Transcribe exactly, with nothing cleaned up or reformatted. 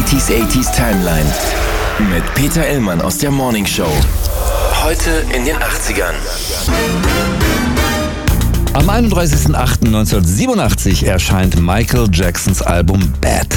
neunziger achtziger Timeline mit Peter Illmann aus der Morning Show. Heute in den achtzigern. Am einunddreißigsten achten neunzehnhundertsiebenundachtzig erscheint Michael Jacksons Album Bad.